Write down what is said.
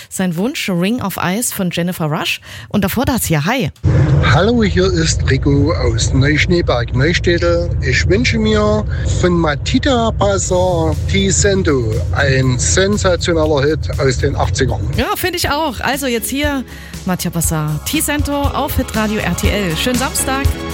sein Wunsch Ring of Ice von Jennifer Rush. Und davor das hier. Hi. Hallo, hier ist Rico aus Neuschneeberg-Neustädtel. Ich wünsche mir von Matita Bazar Tisento, ein sensationeller Hit aus den 80ern. Ja, finde ich auch. Also jetzt hier Mattia Bazar Tisento auf Hitradio RTL. Schönen Samstag.